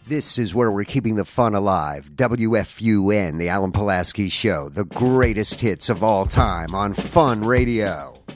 This is where we're keeping the fun alive. WFUN, the Alan Pulaski Show, the greatest hits of all time on Fun Radio.